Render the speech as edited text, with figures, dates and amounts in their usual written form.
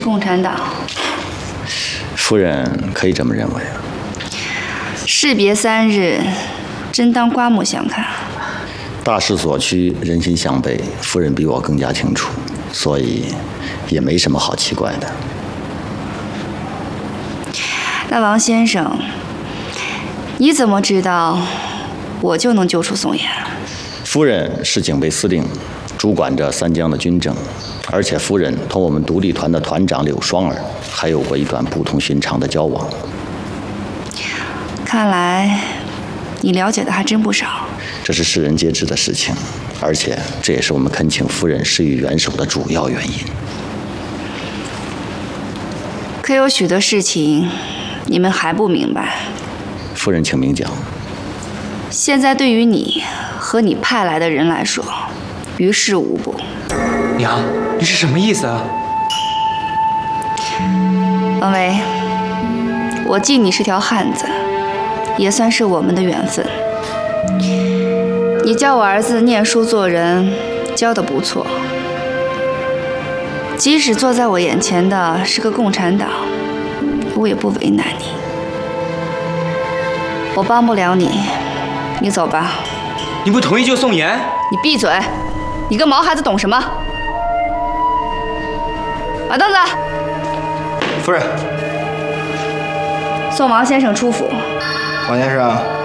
共产党。 夫人可以这么认为。 士别3日，真当刮目相看。 大势所趋，人心向背，夫人比我更加清楚，所以也没什么好奇怪的。 那王先生，你怎么知道我就能救出宋岩？ 夫人是警备司令，主管着三江的军政，而且夫人同我们独立团的团长柳双儿还有过一段不同寻常的交往。 看来你了解的还真不少。 这是世人皆知的事情，而且这也是我们恳请夫人施以援手的主要原因。 可有许多事情你们还不明白。 夫人请明讲。 现在对于你和你派来的人来说，于事无补。 娘，你是什么意思啊？ 王维，我记你是条汉子，也算是我们的缘分。你教我儿子念书做人，教得不错。即使坐在我眼前的是个共产党，我也不为难你。我帮不了你，你走吧。 你不同意就送盐？ 你闭嘴！你个毛孩子懂什么？马凳子。 夫人， 送王先生出府。 王先生。